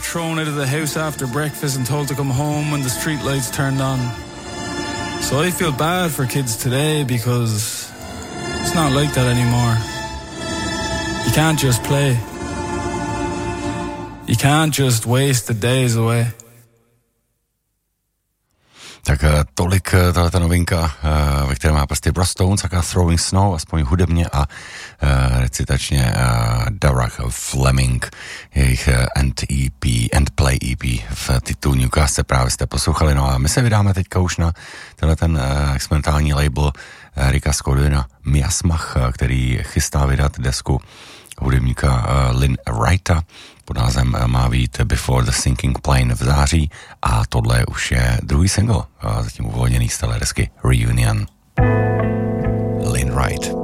thrown out of the house after breakfast and told to come home when the street lights turned on. So I feel bad for kids today because it's not like that anymore. You can't just play. You can't just waste the days away. Tak tolik tato novinka, ve které má prostě Bros Stones, taká Throwing Snow, aspoň hudebně a recitačně Darragh Fleming, jejich End Play EP v titulní ukázce právě jste poslouchali. No a my se vydáme teďka už na tenhle ten experimentální label Ricka Scottona Miasmach, který chystá vydat desku hudebníka Lynn Wrighta. Pod názvem má být Before the Sinking Plane v září a tohle už je druhý single zatím uvolněný z té desky Reunion. Lynn Wright.